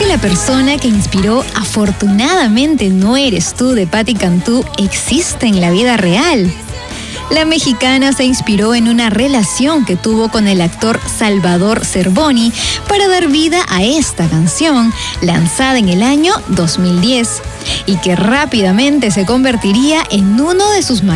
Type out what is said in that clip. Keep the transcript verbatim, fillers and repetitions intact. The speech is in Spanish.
la persona que inspiró Afortunadamente no eres tú de Patti Cantú existe en la vida real? La mexicana se inspiró en una relación que tuvo con el actor Salvador Cervoni para dar vida a esta canción, lanzada en el año dos mil diez, y que rápidamente se convertiría en uno de sus mayores